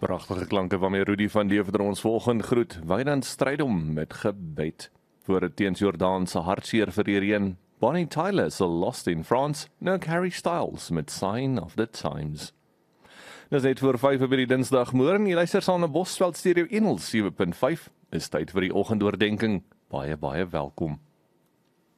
Pragtige klanke waarmee Rudy van Leeuwder ons volgende groet. Wynand Strydom met gebed. Voor het teens Jordaan se hartseer vir hierheen. Bonnie Tyler se Lost in France. Nou Harry Styles met Sign of the Times. Dis net voor 5 op die Dinsdagmôre. Jy luister saam na Bosveld Stereo 107.5. Is tyd vir die oggendoordenkings. Baie welkom.